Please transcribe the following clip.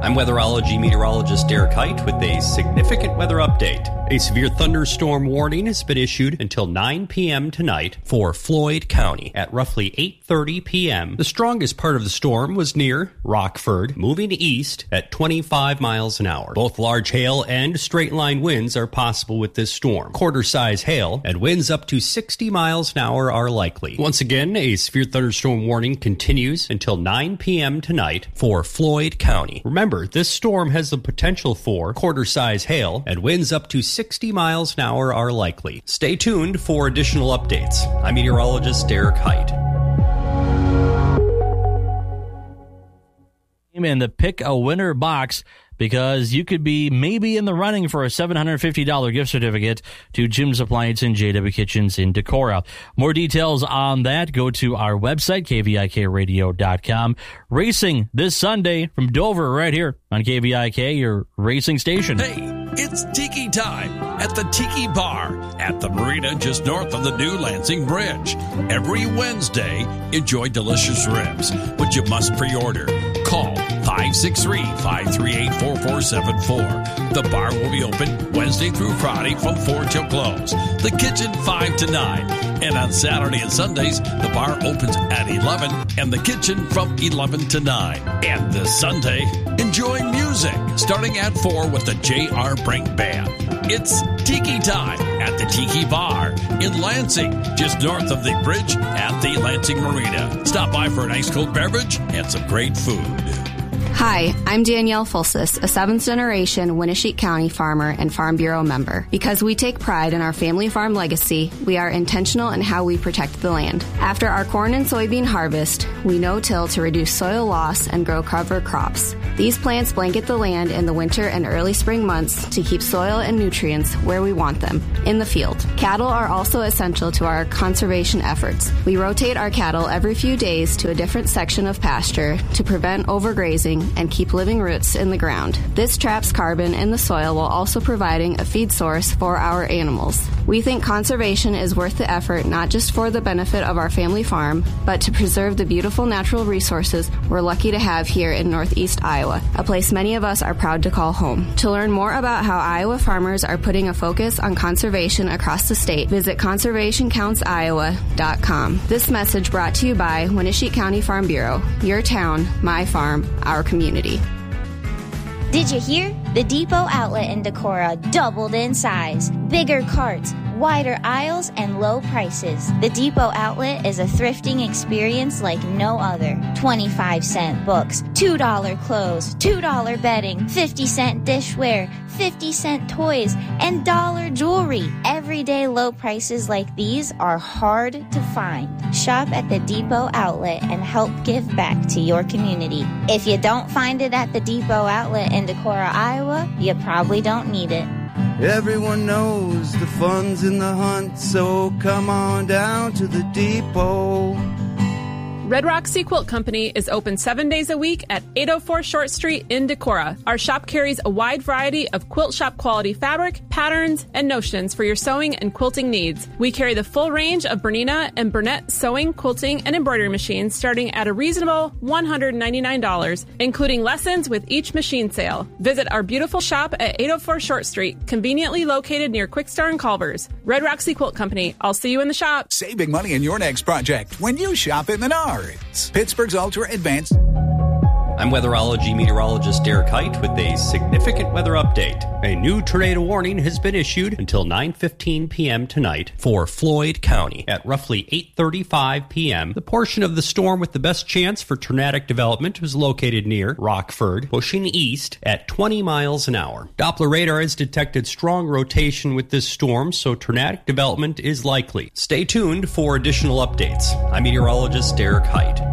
I'm weatherology meteorologist Derek Height with a significant weather update. A severe thunderstorm warning has been issued until 9 p.m. tonight for Floyd County. At roughly 8:30 p.m., the strongest part of the storm was near Rockford, moving east at 25 miles an hour. Both large hail and straight-line winds are possible with this storm. Quarter-size hail and winds up to 60 miles an hour are likely. Once again, a severe thunderstorm warning continues until 9 p.m. tonight for Floyd County. Remember, this storm has the potential for quarter-size hail and winds up to 60 miles an hour are likely. Stay tuned for additional updates. I'm meteorologist Derek Height. And the Pick a Winner box, because you could be maybe in the running for a $750 gift certificate to Jim's Appliance and JW Kitchens in Decorah. More details on that, go to our website, kvikradio.com. Racing this Sunday from Dover right here on KVIK, your racing station. Hey, it's Tiki time at the Tiki Bar at the marina just north of the new Lansing Bridge. Every Wednesday, enjoy delicious ribs, but you must pre-order. Call 563-538-4474. The bar will be open Wednesday through Friday from 4 till close. The kitchen 5 to 9. And on Saturday and Sundays, the bar opens at 11 and the kitchen from 11 to 9. And this Sunday, enjoy music starting at 4 with the J.R. Brink Band. It's Tiki time at the Tiki Bar in Lansing, just north of the bridge at the Lansing Marina. Stop by for an ice cold beverage and some great food. Hi, I'm Danielle Fulsis, a 7th-generation Winnesheek County farmer and Farm Bureau member. Because we take pride in our family farm legacy, we are intentional in how we protect the land. After our corn and soybean harvest, we no-till to reduce soil loss and grow cover crops. These plants blanket the land in the winter and early spring months to keep soil and nutrients where we want them, in the field. Cattle are also essential to our conservation efforts. We rotate our cattle every few days to a different section of pasture to prevent overgrazing and keep living roots in the ground. This traps carbon in the soil while also providing a feed source for our animals. We think conservation is worth the effort not just for the benefit of our family farm, but to preserve the beautiful natural resources we're lucky to have here in Northeast Iowa, a place many of us are proud to call home. To learn more about how Iowa farmers are putting a focus on conservation across the state, visit conservationcountsiowa.com. This message brought to you by Winnesheek County Farm Bureau. Your town, my farm, our community. Did you hear? The Depot outlet in Decorah doubled in size. Bigger carts, wider aisles, and low prices. The Depot outlet is a thrifting experience like no other. 25-cent books, $2 clothes, $2 bedding, 50-cent dishware, 50-cent toys, and dollar jewelry. Everyday low prices like these are hard to find. Shop at the Depot outlet and help give back to your community. If you don't find it at the Depot outlet in Decorah, Iowa, you probably don't need it. Everyone knows the fun's in the hunt, so come on down to the Depot. Red Rock Sea Quilt Company is open 7 days a week at 804 Short Street in Decorah. Our shop carries a wide variety of quilt shop quality fabric, patterns, and notions for your sewing and quilting needs. We carry the full range of Bernina and Burnett sewing, quilting, and embroidery machines starting at a reasonable $199, including lessons with each machine sale. Visit our beautiful shop at 804 Short Street, conveniently located near Quickstar and Culver's. Red Rock Sea Quilt Company. I'll see you in the shop. Save big money in your next project when you shop at Menards. Pittsburgh's Ultra Advanced. I'm weatherology meteorologist Derek Height with a significant weather update. A new tornado warning has been issued until 9:15 p.m. tonight for Floyd County. At roughly 8:35 p.m., the portion of the storm with the best chance for tornadic development was located near Rockford, pushing east at 20 miles an hour. Doppler radar has detected strong rotation with this storm, so tornadic development is likely. Stay tuned for additional updates. I'm meteorologist Derek Height.